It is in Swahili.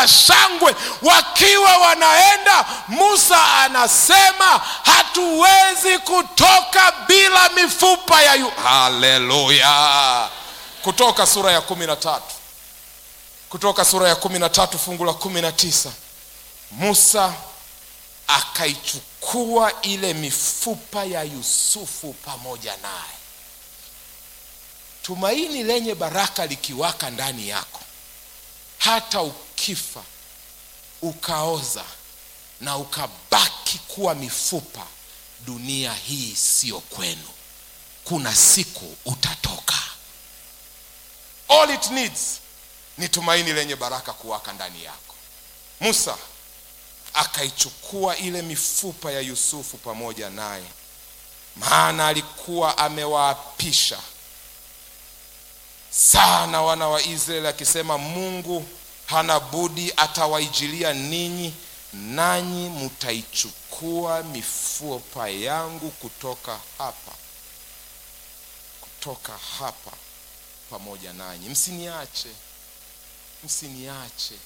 na shangwe wakiwa wanaenda. Musa anasema hatuwezi kutoka bila mifupa ya Haleluya. Kutoka sura ya 13. Kutoka sura ya 13 fungu la 19. Musa akaichukua ile mifupa ya Yusufu pamoja naye. Tumaini lenye baraka likiwaka ndani yako, hata ukifa ukaoza na ukabaki kuwa mifupa, dunia hii sio kwenu. Kuna siku utatoka. All it needs ni tumaini lenye baraka kuwaka ndani yako. Musa akaichukua ile mifupa ya Yusufu pamoja naye, maana alikuwa amewaapisha sana wana wa Israeli akisema, Mungu hana budi atawaijilia ninyi, nanyi mtaichukua mifupa yangu kutoka hapa pamoja nanyi. Msiniache